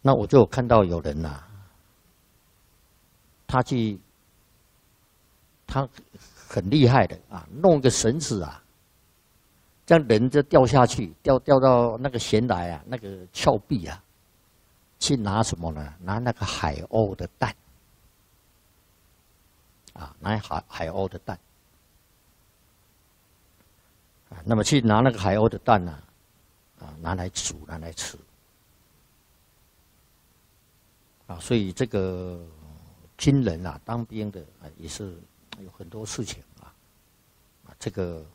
那我就看到有人呐，他很厉害的啊，弄个绳子啊，这样人就掉下去，掉到那个悬崖啊，那个峭壁啊，去拿什么呢？拿那个海鸥的蛋啊，拿海鸥的蛋啊，那么去拿那个海鸥的蛋呢，啊，拿来煮，拿来吃啊，所以这个军人啊，当兵的啊，也是有很多事情啊，这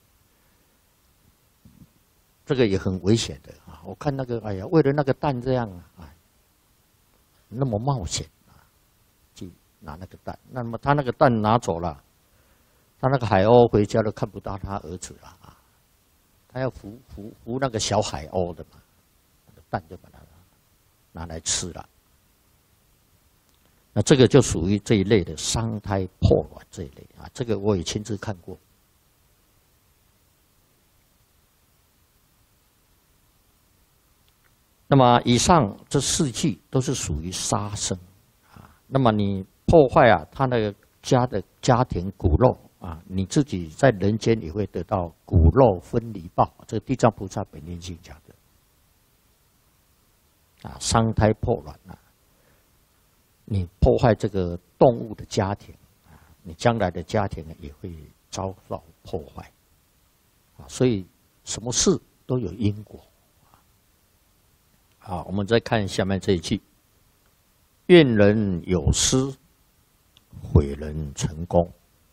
个也很危险的啊！我看那个，哎呀，为了那个蛋这样啊，那么冒险啊，去拿那个蛋。那么他那个蛋拿走了，他那个海鸥回家都看不到他儿子了啊！他要扶那个小海鸥的嘛，那个蛋就把它拿来吃了。那这个就属于这一类的伤胎破卵这一类啊，这个我也亲自看过。那么以上这4句都是属于杀生啊。那么你破坏啊他那个家庭骨肉啊，你自己在人间也会得到骨肉分离报。这个地藏菩萨本愿经讲的啊，伤胎破卵啊。你破坏这个动物的家庭啊，你将来的家庭也会遭到破坏啊。所以什么事都有因果啊。我们再看下面这一句：愿人有失，毁人成功。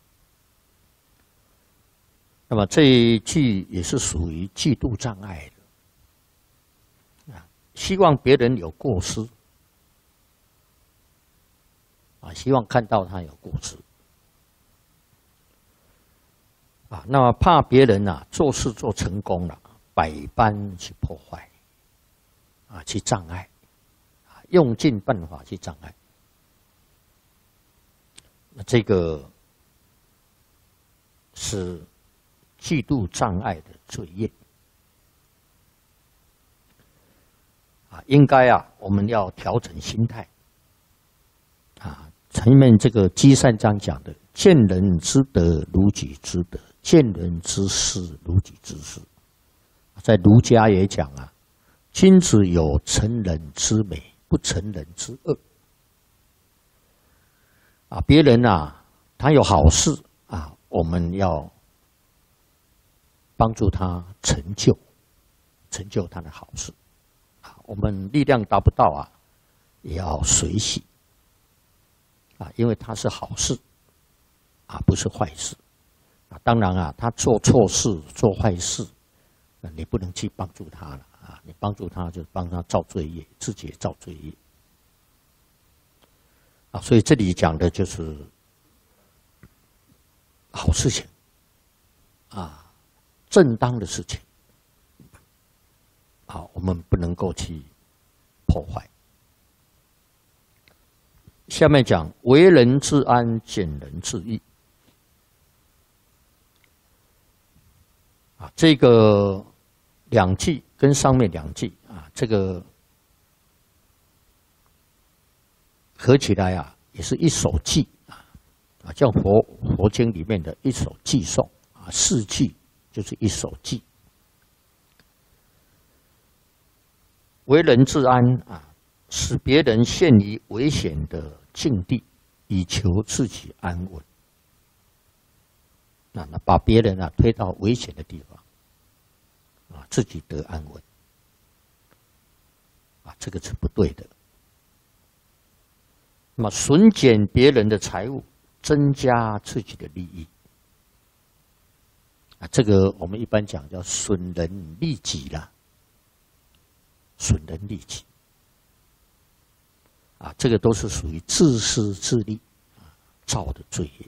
那么这一句也是属于嫉妒障碍的啊，希望别人有过失。啊，希望看到他有过失啊，那么怕别人啊做事做成功了，百般去破坏啊，去障碍啊，用尽办法去障碍。那这个是嫉妒障碍的罪业啊，应该啊，我们要调整心态。啊，前面这个积善章讲的，见人之德如己之德，见人之失如己之失。在儒家也讲啊，君子有成人之美，不成人之恶。啊，别人啊，他有好事啊，我们要帮助他成就他的好事。啊，我们力量达不到啊，也要随喜。啊，因为他是好事，啊，不是坏事，啊，当然啊，他做错事、做坏事，你不能去帮助他了啊，你帮助他就帮他造罪业，自己也造罪业，啊，所以这里讲的就是好事情，啊，正当的事情，啊，我们不能够去破坏。下面讲为人之安，见人之义。啊，这个2句跟上面2句啊，这个合起来啊，也是一首偈啊，叫佛经里面的一首偈颂啊，4句就是一首偈。为人之安啊，使别人陷于危险的境地，以求自己安稳。那把别人啊推到危险的地方，啊，自己得安稳，啊，这个是不对的。那么损减别人的财物，增加自己的利益，啊，这个我们一般讲叫损人利己啦，损人利己。啊，这个都是属于自私自利造的罪业。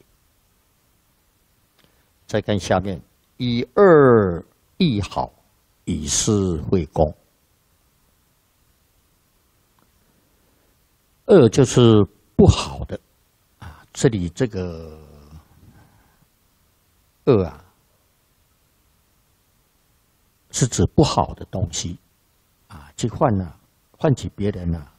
再看下面，以恶易好，以私会公。恶就是不好的啊，这里这个恶啊，是指不好的东西啊，去换取别人啊